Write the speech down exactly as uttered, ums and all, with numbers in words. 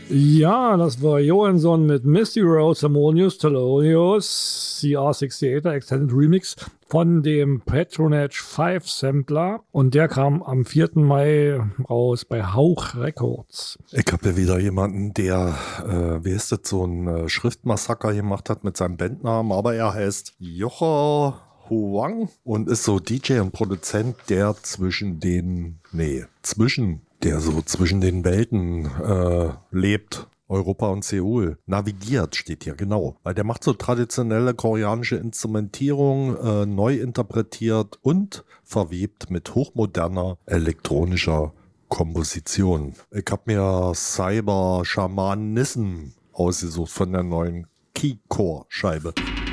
Ja, das war Johansson mit Misty Rose Harmonious Thelonious, C R achtundsiebzig Extended Remix von dem Patronage fünf Sampler. Und der kam am vierten Mai raus bei Hauch Records. Ich habe ja wieder jemanden, der, äh, wie heißt das, so ein äh, Schriftmassaker gemacht hat mit seinem Bandnamen, aber er heißt Jocher Huang und ist so D J und Produzent, der zwischen den, nee, zwischen, der so zwischen den Welten äh, lebt. Europa und Seoul. Navigiert steht hier, genau. Weil der macht so traditionelle koreanische Instrumentierung, äh, neu interpretiert und verwebt mit hochmoderner elektronischer Komposition. Ich habe mir Cyber Shamanism ausgesucht von der neuen Keycore-Scheibe.